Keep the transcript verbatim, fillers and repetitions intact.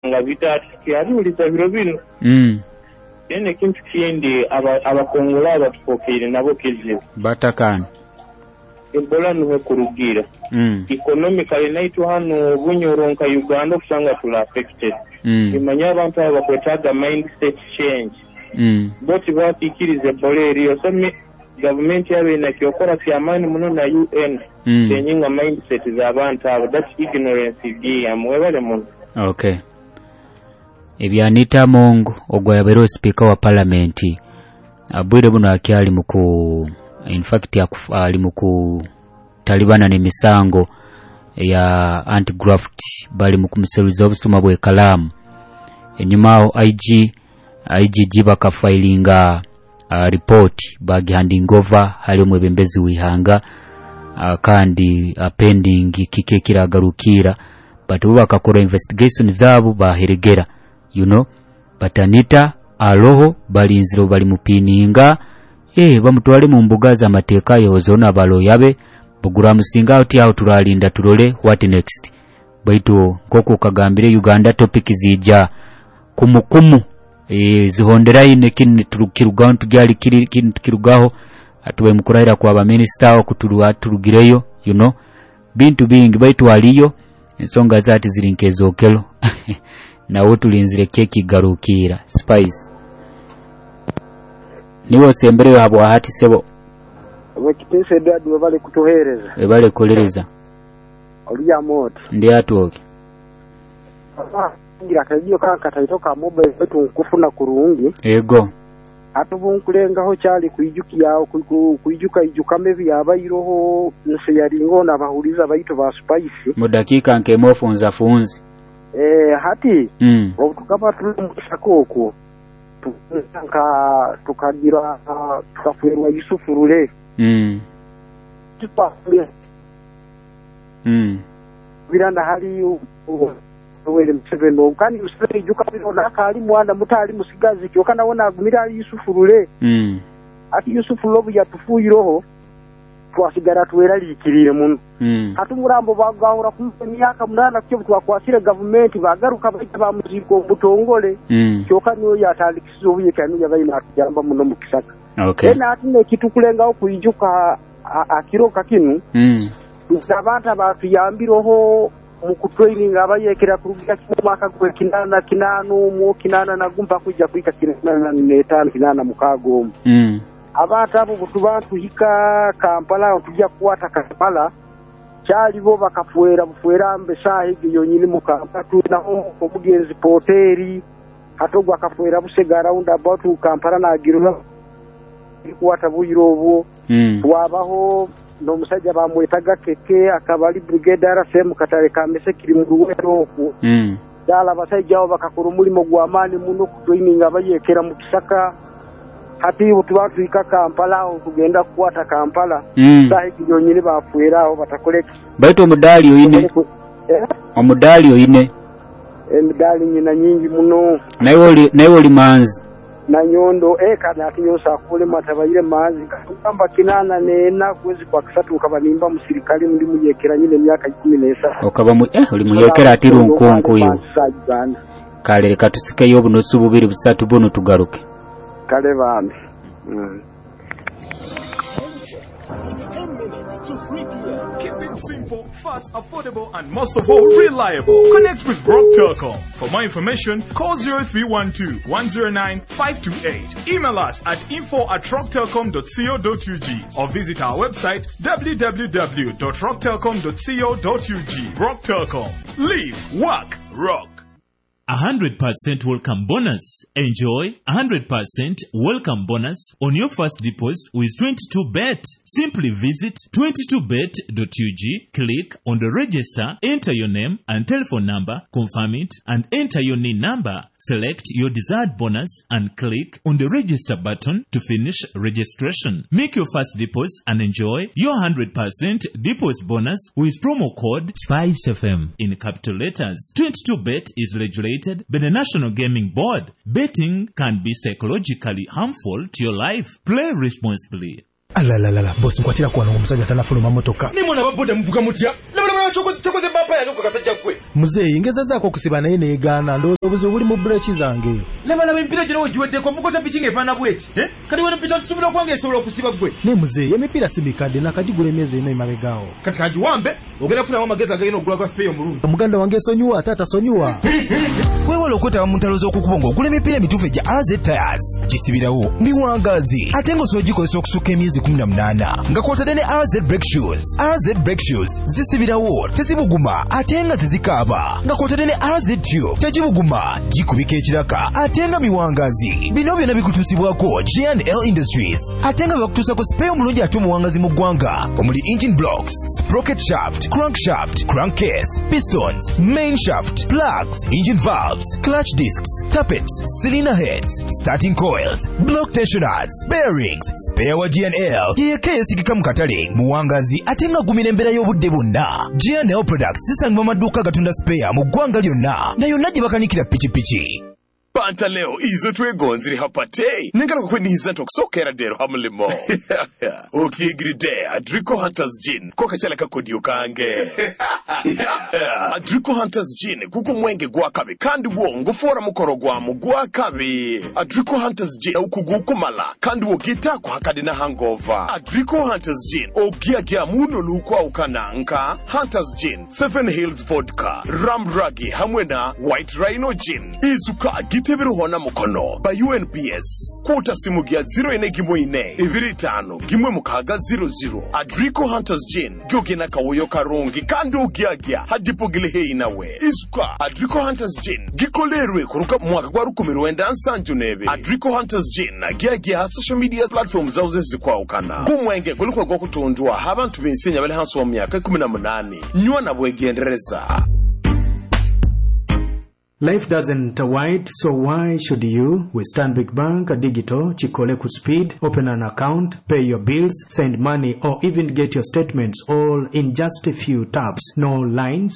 nga bitati abiwuliza biro bino. Mm. Ene kintu kindi abakongola abatukokeere nabo kizibu. Batakani. Ebola nuwe kurugira. Mm. Economically naitu hano bunyoronka Uganda kusanga tula affected. Mm. Imanya abantu aba kwetaga mindset change. Mm. Boti batikirize Ebola eriyo so me government yabe na kyokora kyamani muno na U N. Mm. Tenyinga mindset za abantu abo that ignorance igiya mwebale muno. Okay. Ebyanita Mongo ogwa yabero speaker wa parliament abwire buno akyali muku in fact ali muku talibana ne misango ya anti-graft bali mukumuseruza obusuma bwe kalamu enyuma I G I G G bakafailinga uh, report bagi over hali omwebembezi wihanga uh, kandi uh, pending kike kiragarukira but bo bakakora investigation zabo baheregera you know batanita aloho balinziro bali mupininga eh bamutwale mu mbuga za mateka yozona balo yabe bugura musinga oti aho turalinda turole what next baito koko kagambire Uganda topic zija kumukumu eh zihondera ine kin turukirugaho tujali kiri kin tukirugaho atuwe mukurahira kwa ba minister wa kuturuwa turugireyo you know bintu bingi baito aliyo ensonga zati zirinkezo kelo na wotulinzire keki garukira spice niwo sembere habo hati sebo abakitese dadu bale kutohereza ebale kolereza oliya moto ndi atoke ngira kajiyo kanka taitoka mobile wetu kufuna kurungi ego atubunkulengaho cyali kuijukiya kuijuka ijuka mebi abayiroho nse yali ngona bahuriza bayito ba spice mu dakika nke mofunza funzi eh hati mm. Tukaba tumusakoko tukanka tukagira tukafuerwa Yusufu Rule mm. Tupafule mm. Biranda hali wele mseveno kandi usere juka bino nakali mwana mutali musigazi kyokana wona agumira Yusufu Rule mm. Ati Yusufu Lobu yatufuyiroho twasigara tuwera likirire muno mm. Hatumurambo bagahura kumpe myaka munana kyo twakwasire government bagaruka bayita ba muziko butongole mm. kyoka niyo yatalikizo buye kanu yabaina kujamba muno mukisaka okay ena atine kitu kulenga okuijuka akiroka kinu mm. Nabanta batuyambiroho mu kutraining abayekera kurugira kimaka kwe kinana kinano mu kinana nagumba kujja kwika kinana netano kinana mukago mm. Abata abo butubantu hika Kampala otujja kuwata Kampala cyali bo bakafuera bufuera mbesa hige yonyine mu Kampala tunaho omugenzi poteri hatogwa akafuera busega round about Kampala na agirwa kuwata buyirobo mm. Wabaho no musajja bamwetaga keke akabali brigadier semu katare kamese kiri mu ruwero mm. Dala basajja bakakora umulimo gw'amani muno kutraining abayekera mu kisaka hati utubatu ika Kampala okugenda kuwata Kampala mm. sahi kinyonyine bafueraho batakoleka baito omudali oyine eh omudali oyine emidali nyina nyingi muno nayo oli nayo oli manzi na nyondo eka na kinyosa kule matabayire manzi kamba kinana nena kwezi kwa kisatu ukabanimba musirikali ndi muyekera nyine myaka kumi n'esatu okaba mu eh oli muyekera atiru nkonko yo kale katusike yobu no sububiri busatu bono tugaruke kale bambi mm. Keep it simple, fast, affordable, and most of all, reliable. Connect with Rock Telecom. For more information, call zero three one two, one zero nine, five two eight. Email us at info at rock telecom dot co dot u g or visit our website w w w dot rock telecom dot co dot u g. Rock Telecom. Live, work, rock. one hundred percent welcome bonus. Enjoy one hundred percent welcome bonus on your first deposit with twenty-two bet. Simply visit twenty-two bet dot u g, click on the register, enter your name and telephone number, confirm it, and enter your N I N number. Select your desired bonus and click on the register button to finish registration. Make your first deposit and enjoy your one hundred percent deposit bonus with promo code Spice F M in capital letters. twenty-two bet is regulated by the National Gaming Board. Betting can be psychologically harmful to your life. Play responsibly. Alalalala, boss nkwatira kwa n'omusajja tanafuluma motoka. Ni mwana baboda mvuga mutya. Labda mwana chokoze chokoze bapa ya nuko kasajja kwe. Muzeeyi ngezazaako okusiba naye neegaana ndowooza obuzibu buli mu breki zange. Labalaba emipiira gino wegiweddeko mukota piki ng'efaana bweti. Kati wena piki tusobola okuba ng'esobola okusiba ggwe. Ne muzeeyi emipiira si mikadde nakagigula emyezi ena emabegaawo. Kati kagiwambe ogenda kufunamu amagezi agagenda okugula kwa sipeeyi omulungi. Omuganda wange esonyiwa ate atasonyiwa. Weewala okwetaba mu ntalo z'okukuba ng'ogula emipiira emituufu egya R Z Tires. Gisibirawo miwangaazi ate ng'osoogikozesa okusukka emyezi kumi na munaana nga kw'otadde ne R Z Brake Shoes. R Z Brake Shoes zisibirawo tezibuguma ate nga tezikaaba nga kw'otadde ne R Z Tube tegibuguma gikubika ekiraka ate nga miwangaazi. Bino byonna bikutuusibwako G and L Industries ate nga bakutuusako sipeeyi omulungi ate omuwangazi mu ggwanga omuli engine blocks, sprocket shaft, crankshaft, crankcase, pistons, main shaft, plugs, engine valves, clutch discs, tappets, cylinder heads, starting coils, block tensioners, bearings, spare wa G and L yeyekka yesigika mu katale muwangazi ate nga gumira embeera y'obudde bwonna. G and L Products zisangibwa mu maduuka agatunda spare mu ggwanga lyonna na yonna gye bakanikira pikipiki. Panta leo izo twegonziri hapate nengala kukwenihiza ntokusokera dero hamulimo okigiride Adrico Hunters Gin ko kachala kakodiyo kange Adrico Hunters Gin kuko mwenge gwakabe kandi wo ngufora mukoro gwamu gwakabe. Adrico Hunters Gin ukugukumala kandi wo gitako hakade na hangover. Adrico Hunters Gin ogiagia muno lukwa ukananka. Hunters Gin, Seven Hills Vodka, Ram Ragi hamwe na White Rhino Gin izuka gitebero hona mukono ba U N P S kuta simu gya zero ine gimwe ine ibiri tano gimwe mukaga zero zero. Adrico Hunters Gin gyogena kawoyo karungi kandi ogiagia hadipo gilehe inawe izuka. Adrico Hunters Gin gikolerwe kuruka mwaka gwa rukumi rwenda nsanju nebe. Adrico Hunters Gin agiagia ha social media platforms zauze zikwa ukana kumwenge gulukwa gwa kutundua habantu bensenya bali hansu wa myaka kumi na munani nywa na bwegendereza. Life doesn't wait, so why should you? With Stanbic Bank Digital, Chikole ku speed, open an account, pay your bills, send money, or even get your statements all in just a few taps. No lines,